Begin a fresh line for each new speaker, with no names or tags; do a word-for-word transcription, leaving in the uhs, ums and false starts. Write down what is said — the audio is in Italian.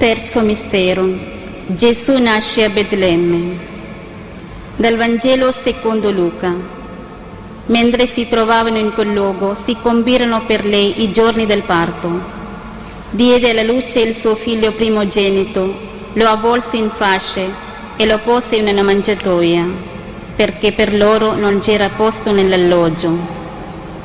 Terzo mistero. Gesù nasce a Betlemme. Dal Vangelo secondo Luca. Mentre si trovavano in quel luogo, si compirono per lei i giorni del parto. Diede alla luce il suo figlio primogenito, lo avvolse in fasce e lo pose in una mangiatoia, perché per loro non c'era posto nell'alloggio.